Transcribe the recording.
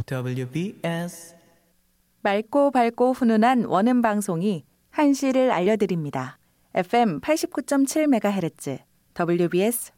WBS 맑고 밝고 훈훈한 원음 방송이 한시를 알려드립니다. FM 89.7MHz WBS